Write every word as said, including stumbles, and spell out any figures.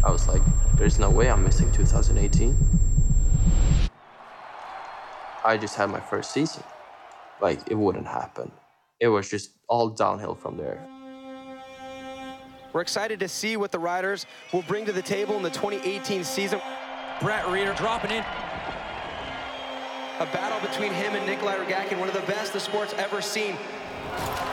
I was like, there's no way I'm missing two thousand eighteen. I just had my first season. Like, it wouldn't happen. It was just all downhill from there. We're excited to see what the Riders will bring to the table in the twenty eighteen season. Brett Reeder dropping in. A battle between him and Nikolai Ragakin, one of the best the sport's ever seen.